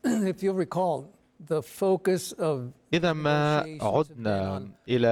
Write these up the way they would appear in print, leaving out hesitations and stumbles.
if you recall, the focus of إذا ما عدنا إلى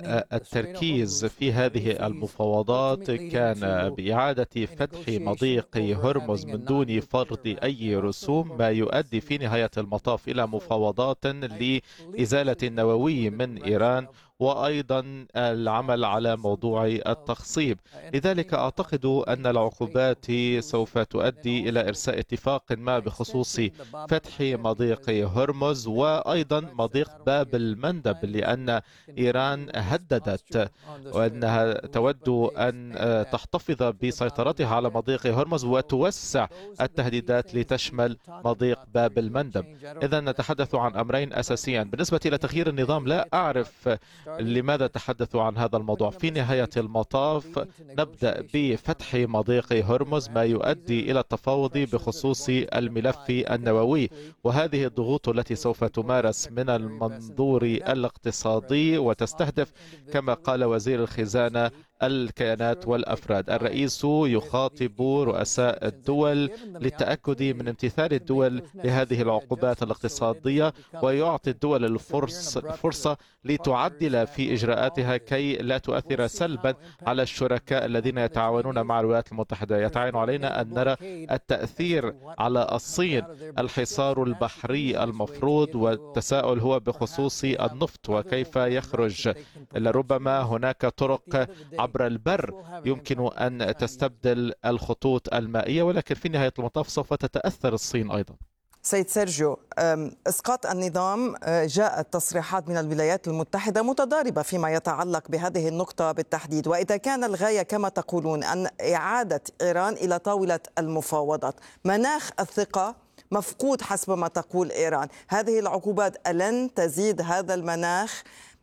التركيز في هذه المفاوضات كان بإعادة فتح مضيق هرمز من دون فرض أي رسوم، ما يؤدي في نهاية المطاف إلى مفاوضات لإزالة النووي من إيران، وأيضا العمل على موضوع التخصيب. لذلك أعتقد أن العقوبات سوف تؤدي إلى إرساء اتفاق ما بخصوص فتح مضيق هرمز وأيضا مضيق باب المندب، لأن إيران هددت وأنها تود أن تحتفظ بسيطرتها على مضيق هرمز وتوسع التهديدات لتشمل مضيق باب المندب. إذا نتحدث عن أمرين أساسيان. بالنسبة إلى تغيير النظام، لا أعرف لماذا تحدثوا عن هذا الموضوع. في نهاية المطاف نبدأ بفتح مضيق هرمز، ما يؤدي إلى التفاوض بخصوص الملف النووي، وهذه الضغوط التي سوف تمارس من المنظور الاقتصادي وتستهدف كما قال وزير الخزانة الكيانات والأفراد. الرئيس يخاطب رؤساء الدول للتأكد من امتثال الدول لهذه العقوبات الاقتصادية، ويعطي الدول الفرصة لتعدل في إجراءاتها كي لا تؤثر سلبا على الشركاء الذين يتعاونون مع الولايات المتحدة. يتعين علينا أن نرى التأثير على الصين. الحصار البحري المفروض، والتساؤل هو بخصوص النفط وكيف يخرج. لربما هناك طرق عبر البر يمكن أن تستبدل الخطوط المائية، ولكن في نهاية المطاف سوف تتأثر الصين أيضا. سيد سيرجيو، إسقاط النظام، جاءت تصريحات من الولايات المتحدة متضاربة فيما يتعلق بهذه النقطة بالتحديد، وإذا كان الغاية كما تقولون أن إعادة إيران إلى طاولة المفاوضات، مناخ الثقة مفقود حسب ما تقول إيران. هذه العقوبات ألن تزيد هذا المناخ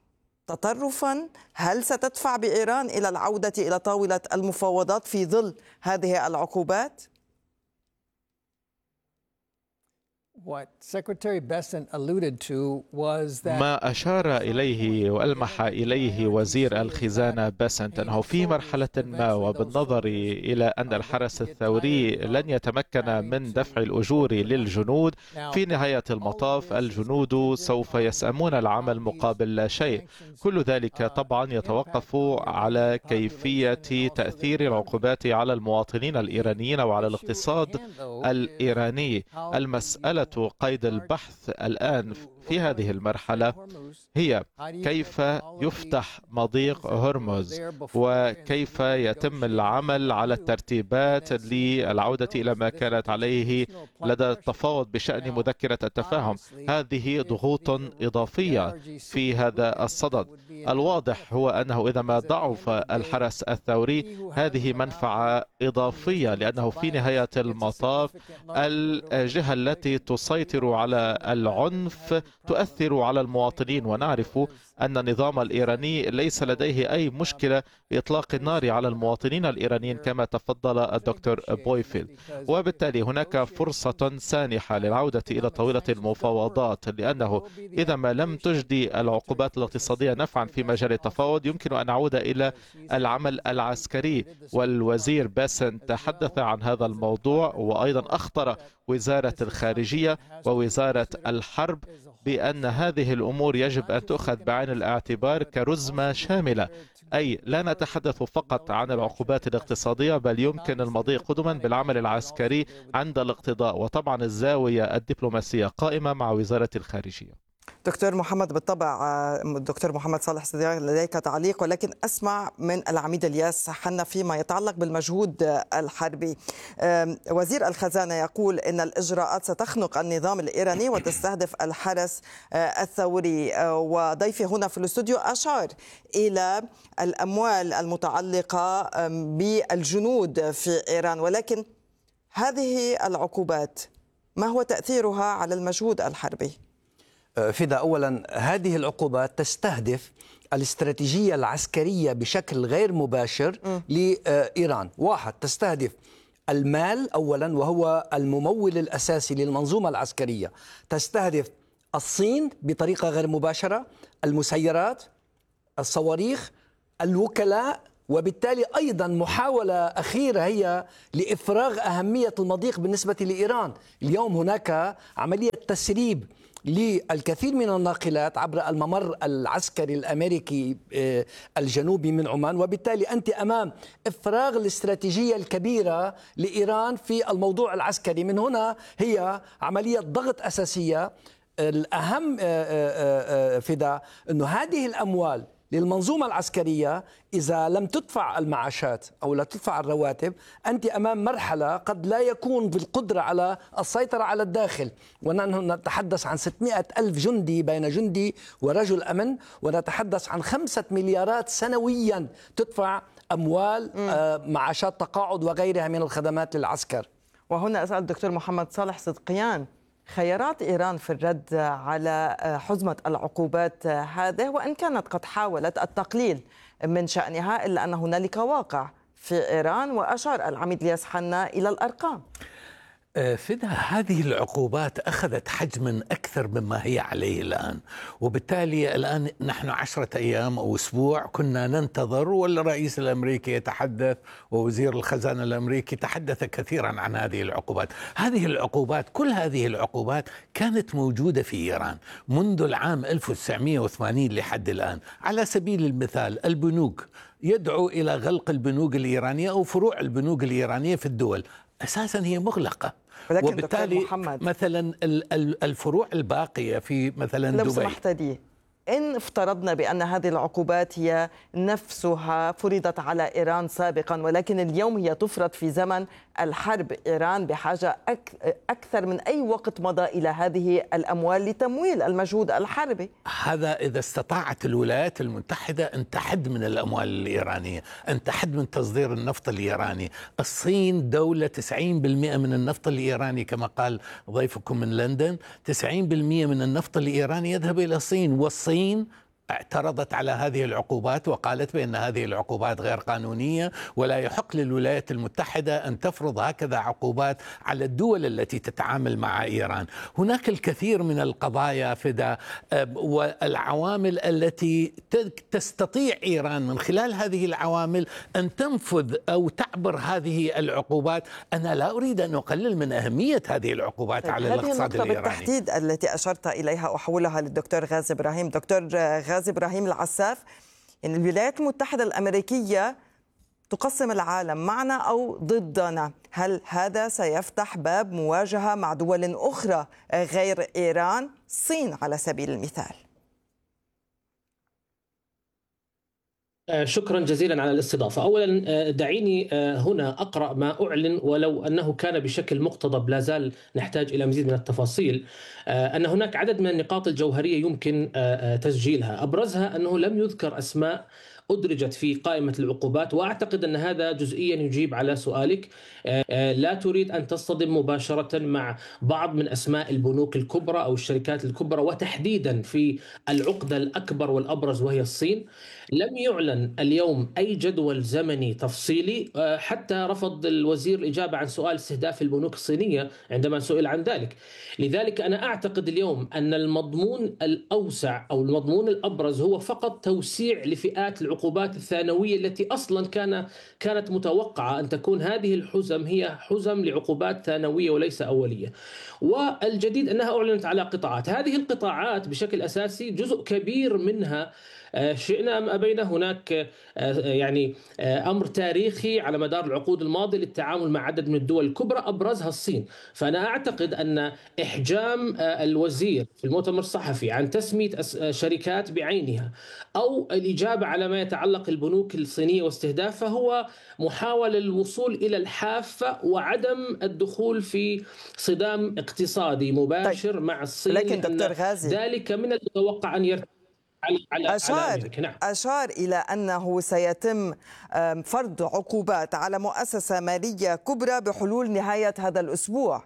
تطرفا؟ هل ستدفع بإيران إلى العودة إلى طاولة المفاوضات في ظل هذه العقوبات؟ ما أشار إليه وألمح إليه وزير الخزانة باسنت أنه في مرحلة ما، وبالنظر إلى أن الحرس الثوري لن يتمكن من دفع الأجور للجنود، في نهاية المطاف الجنود سوف يسأمون العمل مقابل لا شيء. كل ذلك طبعا يتوقف على كيفية تأثير العقوبات على المواطنين الإيرانيين وعلى الاقتصاد الإيراني. المسألة قيد البحث الآن في هذه المرحلة هي كيف يفتح مضيق هرمز، وكيف يتم العمل على الترتيبات للعودة إلى ما كانت عليه لدى التفاوض بشأن مذكرة التفاهم. هذه ضغوط إضافية في هذا الصدد. الواضح هو أنه إذا ما ضعف الحرس الثوري هذه منفعة إضافية، لأنه في نهاية المطاف الجهة التي تسيطر على العنف تؤثر على المواطنين، ونعرف أن النظام الإيراني ليس لديه أي مشكلة بإطلاق النار على المواطنين الإيرانيين كما تفضل الدكتور بويفيل. وبالتالي هناك فرصة سانحة للعودة إلى طاولة المفاوضات، لأنه إذا ما لم تجدي العقوبات الاقتصادية نفعا في مجال التفاوض يمكن أن نعود إلى العمل العسكري. والوزير باسن تحدث عن هذا الموضوع، وأيضا أخطر وزارة الخارجية ووزارة الحرب بأن هذه الأمور يجب أن تؤخذ بعين الاعتبار كرزمة شاملة، أي لا نتحدث فقط عن العقوبات الاقتصادية، بل يمكن المضي قدما بالعمل العسكري عند الاقتضاء، وطبعا الزاوية الدبلوماسية قائمة مع وزارة الخارجية. دكتور محمد، بالطبع دكتور محمد صالح لديك تعليق، ولكن أسمع من العميد الياس حنا فيما يتعلق بالمجهود الحربي. وزير الخزانة يقول إن الإجراءات ستخنق النظام الإيراني وتستهدف الحرس الثوري، وضيفي هنا في الاستوديو أشار إلى الأموال المتعلقة بالجنود في إيران، ولكن هذه العقوبات ما هو تأثيرها على المجهود الحربي؟ فدا، أولا هذه العقوبات تستهدف الاستراتيجية العسكرية بشكل غير مباشر لإيران. واحد، تستهدف المال أولا وهو الممول الأساسي للمنظومة العسكرية. تستهدف الصين بطريقة غير مباشرة، المسيرات، الصواريخ، الوكلاء وبالتالي أيضا محاولة أخيرة هي لإفراغ أهمية المضيق بالنسبة لإيران. اليوم هناك عملية تسريب للكثير من الناقلات عبر الممر العسكري الأمريكي الجنوبي من عمان، وبالتالي أنت أمام إفراغ الاستراتيجية الكبيرة لإيران في الموضوع العسكري. من هنا هي عملية ضغط أساسية. الأهم فدا أنه هذه الأموال للمنظومة العسكرية إذا لم تدفع المعاشات أو لا تدفع الرواتب، أنت أمام مرحلة قد لا يكون بالقدرة على السيطرة على الداخل. ونحن نتحدث عن 600 ألف جندي بين جندي ورجل أمن، ونتحدث عن 5 مليارات سنويا تدفع أموال معاشات تقاعد وغيرها من الخدمات للعسكر. وهنا أسأل الدكتور محمد صالح صدقيان، خيارات إيران في الرد على حزمة العقوبات هذه، وإن كانت قد حاولت التقليل من شأنها، إلا أن هنالك واقع في إيران، وأشار العميد الياس حنا إلى الأرقام. فدا هذه العقوبات أخذت حجما أكثر مما هي عليه الآن، وبالتالي الآن نحن 10 أيام أو أسبوع كنا ننتظر، والرئيس الأمريكي يتحدث ووزير الخزانة الأمريكي تحدث كثيرا عن هذه العقوبات. هذه العقوبات، كل هذه العقوبات كانت موجودة في إيران منذ العام 1980 لحد الآن. على سبيل المثال البنوك، يدعو إلى غلق البنوك الإيرانية أو فروع البنوك الإيرانية في الدول، أساسا هي مغلقة. وبالتالي مثلا الفروع الباقية في مثلا دبي، لو سمحت لي، إن افترضنا بأن هذه العقوبات هي نفسها فرضت على إيران سابقا، ولكن اليوم هي تفرض في زمن الحرب، إيران بحاجة أكثر من أي وقت مضى إلى هذه الأموال لتمويل المجهود الحربي. هذا إذا استطاعت الولايات المتحدة أن تحد من الأموال الإيرانية، أن تحد من تصدير النفط الإيراني. الصين دولة 90% من النفط الإيراني كما قال ضيفكم من لندن، 90% من النفط الإيراني يذهب إلى الصين، والصين اعترضت على هذه العقوبات وقالت بأن هذه العقوبات غير قانونية، ولا يحق للولايات المتحدة أن تفرض هكذا عقوبات على الدول التي تتعامل مع إيران. هناك الكثير من القضايا فدا والعوامل التي تستطيع إيران من خلال هذه العوامل أن تنفذ أو تعبر هذه العقوبات. أنا لا أريد أن أقلل من أهمية هذه العقوبات على الاقتصاد الإيراني. هذه النقطة بالتحديد التي أشرت إليها أحولها للدكتور غازي إبراهيم. دكتور غازي إبراهيم العساف، يعني الولايات المتحدة الأمريكية تقسم العالم معنا أو ضدنا، هل هذا سيفتح باب مواجهة مع دول أخرى غير إيران، الصين على سبيل المثال؟ شكرا جزيلا على الاستضافة. أولا دعيني هنا أقرأ ما أعلن، ولو أنه كان بشكل مقتضب لا زال نحتاج إلى مزيد من التفاصيل. أن هناك عدد من النقاط الجوهرية يمكن تسجيلها، أبرزها أنه لم يذكر أسماء أدرجت في قائمة العقوبات، وأعتقد أن هذا جزئيا يجيب على سؤالك. لا تريد أن تصطدم مباشرة مع بعض من أسماء البنوك الكبرى أو الشركات الكبرى، وتحديدا في العقدة الأكبر والأبرز وهي الصين. لم يعلن اليوم أي جدول زمني تفصيلي، حتى رفض الوزير الإجابة عن سؤال استهداف البنوك الصينية عندما سئل عن ذلك. لذلك أنا أعتقد اليوم أن المضمون الأوسع أو المضمون الأبرز هو فقط توسيع لفئات العقوبات الثانوية التي أصلا كانت متوقعة أن تكون هذه الحزم هي حزم لعقوبات ثانوية وليس أولية. والجديد أنها أعلنت على قطاعات، هذه القطاعات بشكل أساسي جزء كبير منها شئنا أم أبينا هناك يعني أمر تاريخي على مدار العقود الماضية للتعامل مع عدد من الدول الكبرى أبرزها الصين. فأنا أعتقد أن إحجام الوزير في المؤتمر الصحفي عن تسمية شركات بعينها أو الإجابة على ما يتعلق البنوك الصينية واستهدافها هو محاولة للوصول إلى الحافة وعدم الدخول في صدام اقتصادي مباشر مع الصين. لكن دكتور غازي، ذلك من المتوقع أن يرتفع أشار إلى أنه سيتم فرض عقوبات على مؤسسة مالية كبرى بحلول نهاية هذا الأسبوع،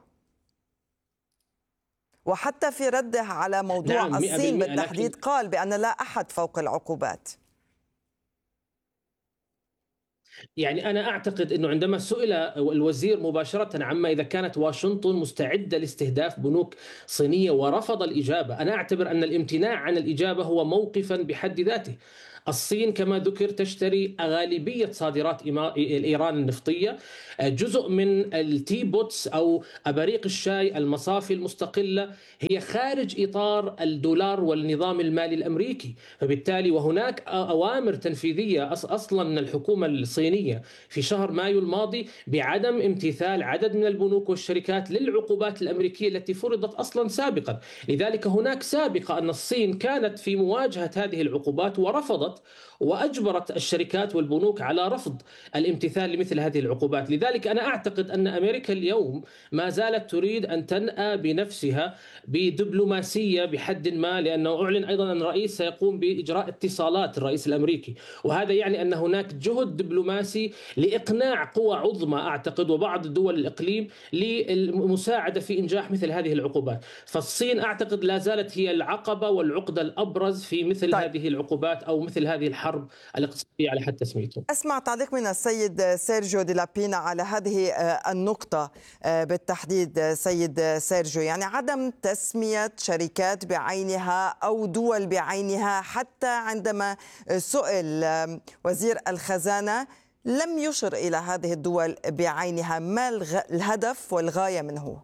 وحتى في رده على موضوع الصين بالتحديد قال بأن لا أحد فوق العقوبات. يعني أنا أعتقد أنه عندما سئل الوزير مباشرة عما إذا كانت واشنطن مستعدة لاستهداف بنوك صينية ورفض الإجابة، أنا أعتبر أن الامتناع عن الإجابة هو موقفا بحد ذاته. الصين كما ذكر تشتري غالبية صادرات إيران النفطية، جزء من التي بوتس أو أباريق الشاي، المصافي المستقلة، هي خارج إطار الدولار والنظام المالي الأمريكي. فبالتالي وهناك أوامر تنفيذية أصلا من الحكومة الصينية في شهر مايو الماضي بعدم امتثال عدد من البنوك والشركات للعقوبات الأمريكية التي فرضت أصلا سابقا. لذلك هناك سابقا أن الصين كانت في مواجهة هذه العقوبات ورفضت، وأجبرت الشركات والبنوك على رفض الامتثال لمثل هذه العقوبات. لذلك أنا أعتقد أن أمريكا اليوم ما زالت تريد أن تنأى بنفسها بدبلوماسية بحد ما، لأنه أعلن أيضا أن الرئيس سيقوم بإجراء اتصالات، الرئيس الأمريكي، وهذا يعني أن هناك جهد دبلوماسي لإقناع قوى عظمى أعتقد وبعض دول الإقليم للمساعدة في إنجاح مثل هذه العقوبات. فالصين أعتقد لا زالت هي العقبة والعقدة الأبرز في مثل هذه العقوبات أو مثل هذه الحرب الاقتصادية على حد تسميته. أسمع تعليق من السيد سيرجيو دي لابينا على هذه النقطة بالتحديد. سيد سيرجيو، يعني عدم تسمية شركات بعينها أو دول بعينها، حتى عندما سئل وزير الخزانة لم يشر إلى هذه الدول بعينها. ما الهدف والغاية منه؟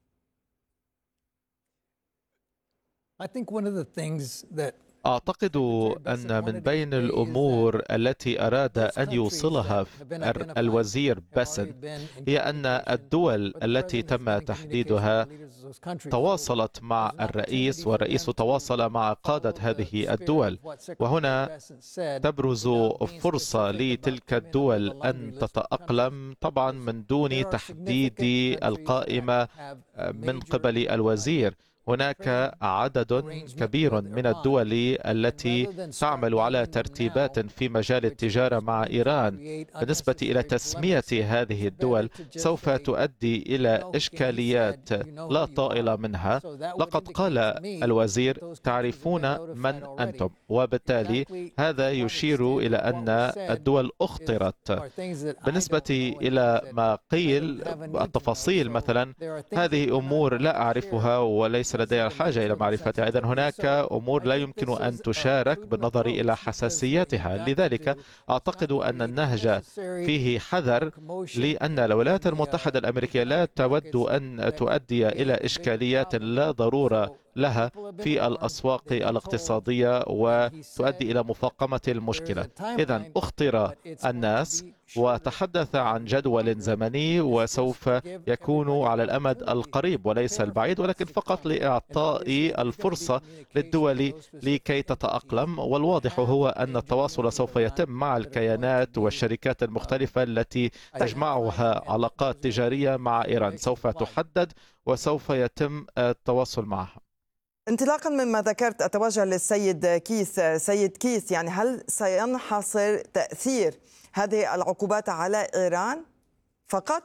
I think one of the things that أعتقد أن من بين الأمور التي أراد أن يوصلها الوزير باسنت هي أن الدول التي تم تحديدها تواصلت مع الرئيس، والرئيس تواصل مع قادة هذه الدول، وهنا تبرز فرصة لتلك الدول أن تتأقلم طبعا من دون تحديد القائمة من قبل الوزير. هناك عدد كبير من الدول التي تعمل على ترتيبات في مجال التجارة مع إيران. بالنسبة إلى تسمية هذه الدول سوف تؤدي إلى إشكاليات لا طائل منها. لقد قال الوزير تعرفون من أنتم، وبالتالي هذا يشير إلى أن الدول أخطرت. بالنسبة إلى ما قيل التفاصيل مثلا، هذه أمور لا أعرفها وليس لدي الحاجة إلى معرفتها. إذن هناك أمور لا يمكن أن تشارك بالنظر إلى حساسيتها. لذلك أعتقد أن النهج فيه حذر، لأن الولايات المتحدة الأمريكية لا تود أن تؤدي إلى إشكاليات لا ضرورة لها في الأسواق الاقتصادية وتؤدي إلى مفاقمة المشكلة. إذن أخطر الناس وتحدث عن جدول زمني وسوف يكون على الأمد القريب وليس البعيد، ولكن فقط لإعطاء الفرصة للدول لكي تتأقلم. والواضح هو أن التواصل سوف يتم مع الكيانات والشركات المختلفة التي تجمعها علاقات تجارية مع إيران، سوف تحدد وسوف يتم التواصل معها. انطلاقا مما ذكرت أتوجه للسيد كيث. سيد كيث، يعني هل سينحصر تأثير هذه العقوبات على إيران فقط؟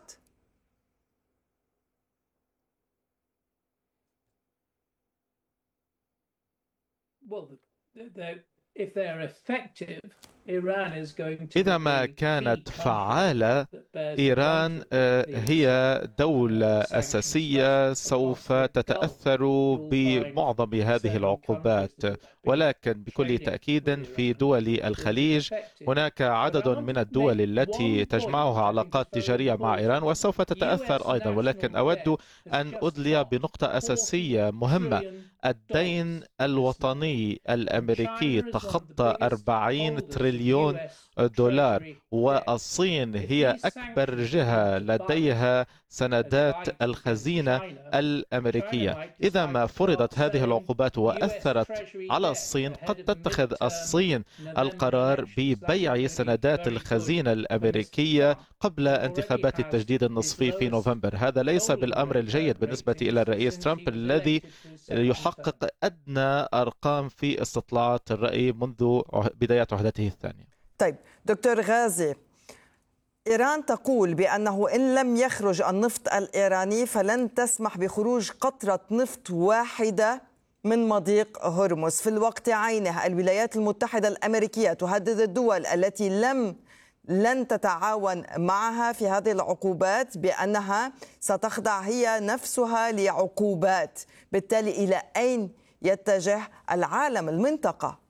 إذا ما كانت فعالة، إيران هي دولة أساسية سوف تتأثر بمعظم هذه العقوبات، ولكن بكل تأكيد في دول الخليج هناك عدد من الدول التي تجمعها علاقات تجارية مع إيران وسوف تتأثر أيضا. ولكن أود أن أدلي بنقطة أساسية مهمة: الدين الوطني الأمريكي تخطى 40 تريليون دولار، والصين هي أكبر جهة لديها سندات الخزينة الأمريكية. إذا ما فرضت هذه العقوبات وأثرت على الصين، قد تتخذ الصين القرار ببيع سندات الخزينة الأمريكية قبل انتخابات التجديد النصفي في نوفمبر. هذا ليس بالأمر الجيد بالنسبة إلى الرئيس ترامب الذي يحقق أدنى أرقام في استطلاعات الرأي منذ بداية عهدته الثانية. طيب دكتور غازي، إيران تقول بأنه إن لم يخرج النفط الإيراني فلن تسمح بخروج قطرة نفط واحدة من مضيق هرمز. في الوقت عينه الولايات المتحدة الأمريكية تهدد الدول التي لم لن تتعاون معها في هذه العقوبات، بأنها ستخضع هي نفسها لعقوبات. بالتالي إلى أين يتجه العالم المنطقة؟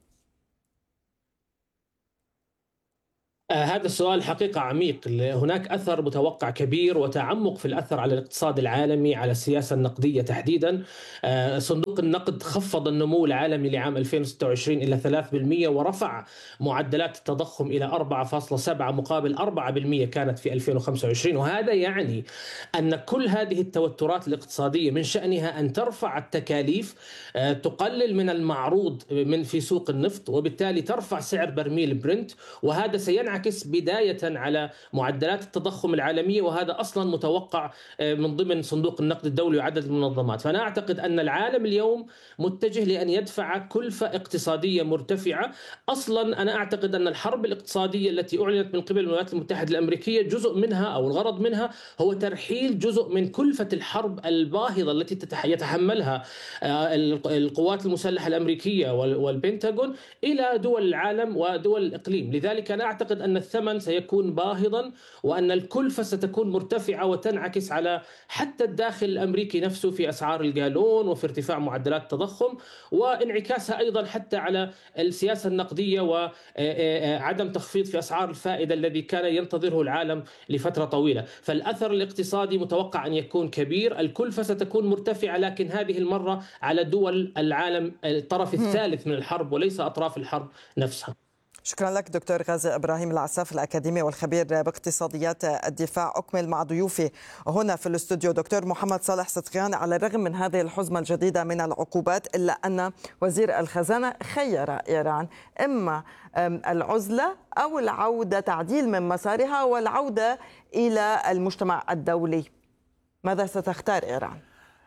هذا السؤال حقيقة عميق. هناك أثر متوقع كبير وتعمق في الأثر على الاقتصاد العالمي، على السياسة النقدية تحديدا. صندوق النقد خفض النمو العالمي لعام 2026 إلى 3%، ورفع معدلات التضخم إلى 4.7 مقابل 4% كانت في 2025. وهذا يعني أن كل هذه التوترات الاقتصادية من شأنها أن ترفع التكاليف، تقلل من المعروض في سوق النفط، وبالتالي ترفع سعر برميل برنت، وهذا سينعكس بداية على معدلات التضخم العالمية، وهذا أصلا متوقع من ضمن صندوق النقد الدولي وعدد المنظمات. فأنا أعتقد أن العالم اليوم متجه لأن يدفع كلفة اقتصادية مرتفعة. أصلا أنا أعتقد أن الحرب الاقتصادية التي أعلنت من قبل الولايات المتحدة الأمريكية جزء منها أو الغرض منها هو ترحيل جزء من كلفة الحرب الباهظة التي يتحملها القوات المسلحة الأمريكية والبنتاغون إلى دول العالم ودول الإقليم. لذلك أنا أعتقد أن الثمن سيكون باهظا، وأن الكلفة ستكون مرتفعة وتنعكس على حتى الداخل الأمريكي نفسه في أسعار الجالون وفي ارتفاع معدلات التضخم، وانعكاسها أيضا حتى على السياسة النقدية وعدم تخفيض في أسعار الفائدة الذي كان ينتظره العالم لفترة طويلة. فالأثر الاقتصادي متوقع أن يكون كبير، الكلفة ستكون مرتفعة، لكن هذه المرة على دول العالم الطرف الثالث من الحرب وليس أطراف الحرب نفسها. شكرا لك دكتور غازي إبراهيم العساف، الأكاديمي والخبير باقتصاديات الدفاع. أكمل مع ضيوفي هنا في الاستوديو دكتور محمد صالح صدقيان. على الرغم من هذه الحزمة الجديدة من العقوبات، إلا أن وزير الخزانة خير إيران إما العزلة أو العودة، تعديل من مسارها والعودة إلى المجتمع الدولي. ماذا ستختار إيران؟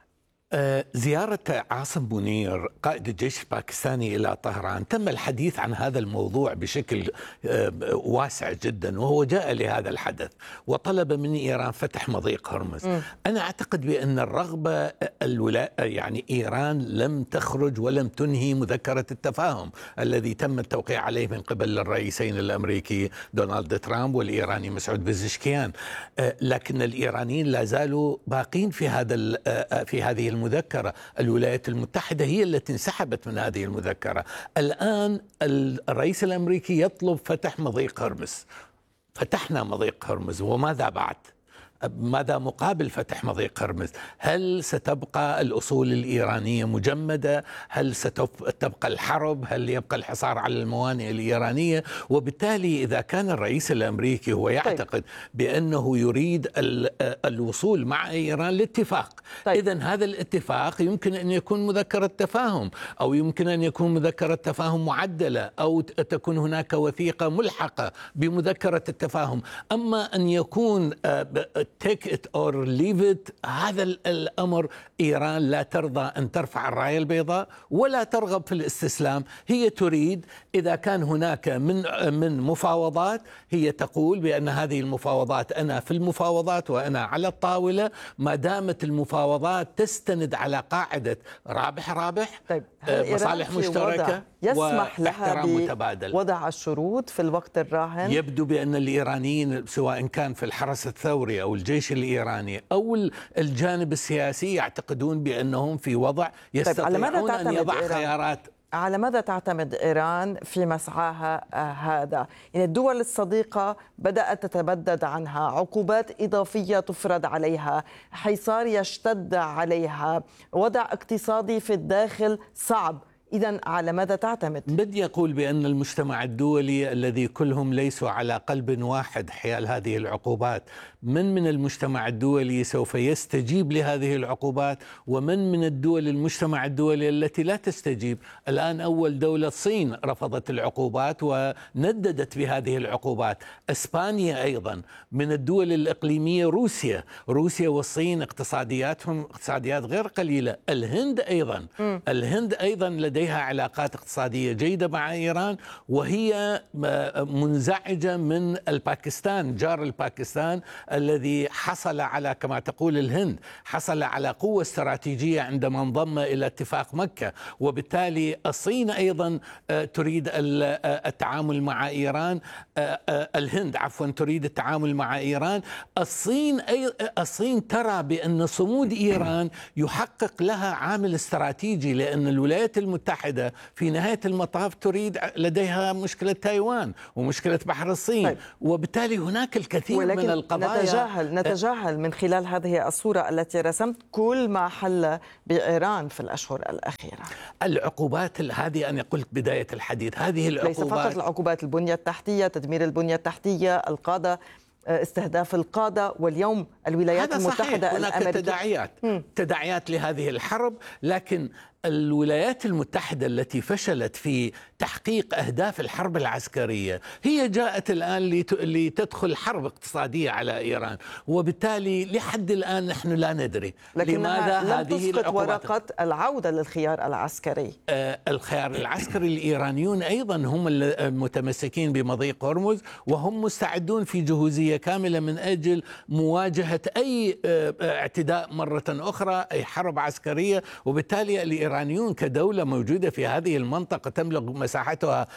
زيارة عاصم منير قائد الجيش الباكستاني إلى طهران تم الحديث عن هذا الموضوع بشكل واسع جدا، وهو جاء لهذا الحدث وطلب من إيران فتح مضيق هرمز. أنا أعتقد بأن الرغبة يعني إيران لم تخرج ولم تنهي مذكرة التفاهم الذي تم التوقيع عليه من قبل الرئيسين الأمريكي دونالد ترامب والإيراني مسعود بزشكيان، لكن الإيرانيين لا زالوا باقين في هذه المذكرة. الولايات المتحدة هي التي انسحبت من هذه المذكرة. الآن الرئيس الأمريكي يطلب فتح مضيق هرمز. فتحنا مضيق هرمز، وماذا بعد؟ ماذا مقابل فتح مضيق هرمز؟ هل ستبقى الأصول الإيرانية مجمدة؟ هل ستبقى الحرب؟ هل يبقى الحصار على الموانئ الإيرانية؟ وبالتالي إذا كان الرئيس الأمريكي هو يعتقد بأنه يريد الوصول مع إيران لاتفاق، إذن هذا الاتفاق يمكن أن يكون مذكرة تفاهم، أو يمكن أن يكون مذكرة تفاهم معدلة، أو تكون هناك وثيقة ملحقة بمذكرة التفاهم. أما أن يكون take it or leave it، هذا الأمر إيران لا ترضى أن ترفع الراية البيضاء ولا ترغب في الاستسلام. هي تريد إذا كان هناك من مفاوضات، هي تقول بأن هذه المفاوضات أنا في المفاوضات وأنا على الطاولة، ما دامت المفاوضات تستند على قاعدة رابح رابح، مصالح مشتركة يسمح لها متبادل. وضع الشروط في الوقت الراهن. يبدو بأن الإيرانيين سواء كان في الحرس الثوري أو الجيش الإيراني أو الجانب السياسي يعتقدون بأنهم في وضع يستطيعون أن يضع خيارات. على ماذا تعتمد إيران في مسعاها هذا؟ يعني الدول الصديقة بدأت تتبدد عنها، عقوبات إضافية تفرض عليها، حصار يشتد عليها، وضع اقتصادي في الداخل صعب. إذن على ماذا تعتمد؟ بدي أقول بأن المجتمع الدولي الذي كلهم ليسوا على قلب واحد حيال هذه العقوبات، من المجتمع الدولي سوف يستجيب لهذه العقوبات، ومن الدول المجتمع الدولي التي لا تستجيب. الآن أول دولة الصين رفضت العقوبات ونددت بهذه العقوبات. إسبانيا أيضا. من الدول الإقليمية روسيا والصين اقتصادياتهم اقتصاديات غير قليلة. الهند أيضا لديها لديها علاقات اقتصادية جيدة مع إيران، وهي منزعجة من الباكستان، جار الباكستان الذي حصل على، كما تقول الهند، حصل على قوة استراتيجية عندما انضم إلى اتفاق مكة. وبالتالي الصين أيضا تريد التعامل مع إيران، الهند عفوا تريد التعامل مع إيران. الصين ترى بأن صمود إيران يحقق لها عامل استراتيجي، لأن الولايات المتحدة في نهاية المطاف تريد، لديها مشكلة تايوان ومشكلة بحر الصين. طيب. وبالتالي هناك الكثير من القضايا. نتجاهل من خلال هذه الصورة التي رسمت كل ما حل بإيران في الأشهر الأخيرة. العقوبات هذه أنا قلت بداية الحديث، هذه العقوبات ليس فقط العقوبات، البنية التحتية، تدمير البنية التحتية، القادة، استهداف القادة، واليوم الولايات المتحدة الأمريكية. هناك تداعيات لهذه الحرب، لكن الولايات المتحدة التي فشلت في تحقيق أهداف الحرب العسكرية هي جاءت الآن لتدخل حرب اقتصادية على إيران، وبالتالي لحد الآن نحن لا ندري لماذا هذه العقوبات. ورقة العودة للخيار العسكري. الخيار العسكري الإيرانيون أيضا هم المتمسكين بمضيق هرمز، وهم مستعدون في جهوزية كاملة من أجل مواجهة أي اعتداء مرة أخرى، أي حرب عسكرية. وبالتالي الإيرانيون كدولة موجودة في هذه المنطقة تملك مساحتها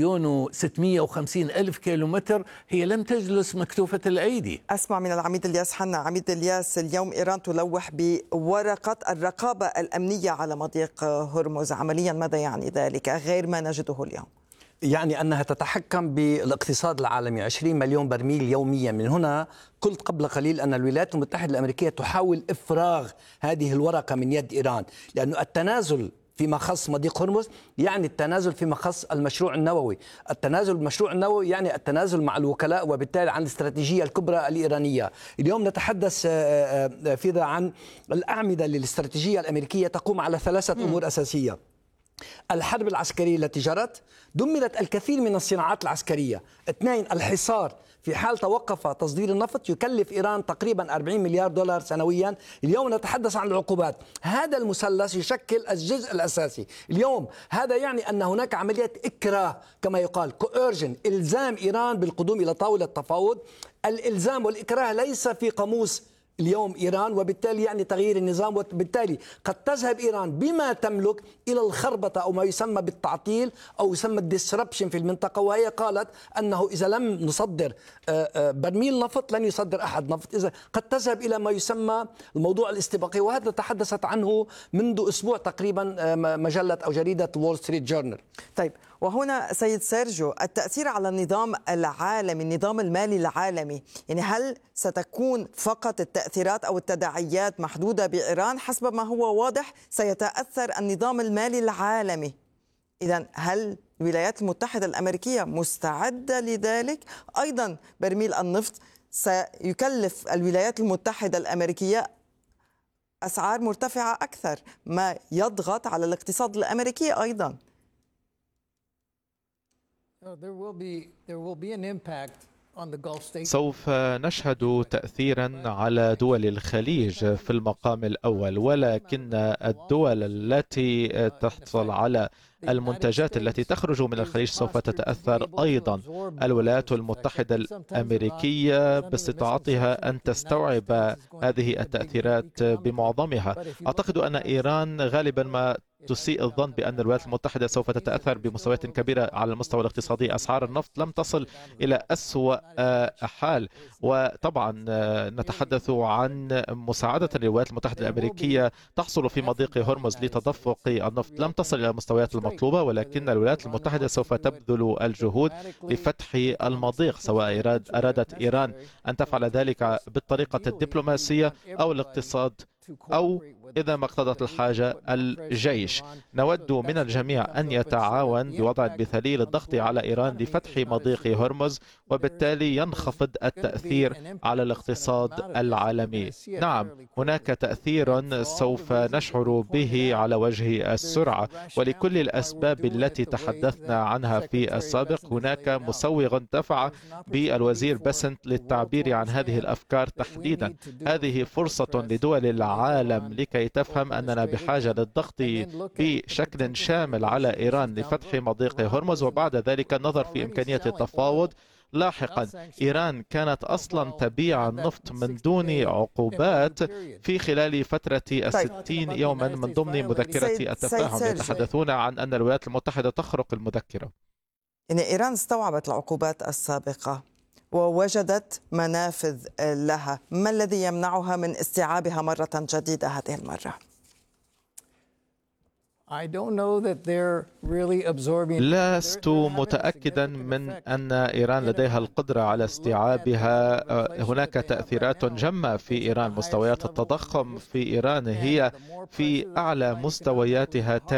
1,650,000 كيلومتر، هي لم تجلس مكتوفة الأيدي. أسمع من العميد الياس حنا. عميد الياس، اليوم إيران تلوح بورقة الرقابة الأمنية على مضيق هرمز، عمليا ماذا يعني ذلك غير ما نجده اليوم؟ يعني أنها تتحكم بالاقتصاد العالمي 20 مليون برميل يوميا. من هنا قلت قبل قليل أن الولايات المتحدة الأمريكية تحاول إفراغ هذه الورقة من يد إيران، لأن التنازل فيما خص مضيق هرمز يعني التنازل فيما خص المشروع النووي. التنازل بالمشروع النووي يعني التنازل مع الوكلاء، وبالتالي عن الاستراتيجية الكبرى الإيرانية. اليوم نتحدث فيذا عن الأعمدة للاستراتيجية الأمريكية تقوم على 3 أمور أساسية. الحرب العسكرية التي جرت، دمرت الكثير من الصناعات العسكرية. 2 الحصار، في حال توقف تصدير النفط يكلف إيران تقريبا 40 مليار دولار سنويا. اليوم نتحدث عن العقوبات. هذا المثلث يشكل الجزء الأساسي. اليوم هذا يعني أن هناك عملية إكراه كما يقال coercion، إلزام إيران بالقدوم إلى طاولة التفاوض. الإلزام والإكراه ليس في قاموس اليوم إيران، وبالتالي يعني تغيير النظام، وبالتالي قد تذهب إيران بما تملك إلى الخربطة أو ما يسمى بالتعطيل أو يسمى الديسربشن في المنطقة. وهي قالت أنه إذا لم نصدر برميل نفط لن يصدر أحد نفط. إذا قد تذهب إلى ما يسمى الموضوع الاستباقي، وهذا تحدثت عنه منذ أسبوع تقريبا مجلة أو جريدة وول ستريت جورنال. طيب، وهنا سيد سيرجيو، التأثير على النظام العالمي، النظام المالي العالمي، يعني هل ستكون فقط التأثيرات أو التداعيات محدودة بإيران؟ حسب ما هو واضح سيتأثر النظام المالي العالمي. إذن هل الولايات المتحدة الأمريكية مستعدة لذلك؟ أيضا برميل النفط سيكلف الولايات المتحدة الأمريكية أسعار مرتفعة أكثر، ما يضغط على الاقتصاد الأمريكي أيضا. سوف نشهد تأثيرا على دول الخليج في المقام الأول، ولكن الدول التي تحصل على المنتجات التي تخرج من الخليج سوف تتأثر أيضا. الولايات المتحدة الأمريكية باستطاعتها أن تستوعب هذه التأثيرات بمعظمها. أعتقد أن إيران غالبا ما تسيء الظن بأن الولايات المتحدة سوف تتأثر بمستويات كبيرة على المستوى الاقتصادي. أسعار النفط لم تصل إلى أسوأ حال، وطبعا نتحدث عن مساعدة للولايات المتحدة الأمريكية تحصل في مضيق هرمز لتدفق النفط، لم تصل إلى المستويات المطلوبة، ولكن الولايات المتحدة سوف تبذل الجهود لفتح المضيق، سواء أرادت إيران أن تفعل ذلك بالطريقة الدبلوماسية أو الاقتصاد أو إذا ما اقتضت الحاجة الجيش. نود من الجميع أن يتعاون بوضع مثالي للضغط على إيران لفتح مضيق هرمز، وبالتالي ينخفض التأثير على الاقتصاد العالمي. نعم، هناك تأثير سوف نشعر به على وجه السرعة، ولكل الأسباب التي تحدثنا عنها في السابق. هناك مسوغ دفع بالوزير بسنت للتعبير عن هذه الأفكار تحديدا. هذه فرصة لدول العالم العالم لكي تفهم أننا بحاجة للضغط بشكل شامل على إيران لفتح مضيق هرمز، وبعد ذلك النظر في إمكانية التفاوض. لاحقا إيران كانت أصلا تبيع النفط من دون عقوبات في خلال فترة 60 يوما من ضمن مذكرة التفاهم. يتحدثون عن أن الولايات المتحدة تخرق المذكرة. يعني إيران استوعبت العقوبات السابقة ووجدت منافذ لها، ما الذي يمنعها من استيعابها مرة جديدة هذه المرة؟ لست متأكدا من أن إيران لديها القدرة على استيعابها. هناك تأثيرات جمة في إيران. مستويات التضخم في إيران هي في أعلى مستوياتها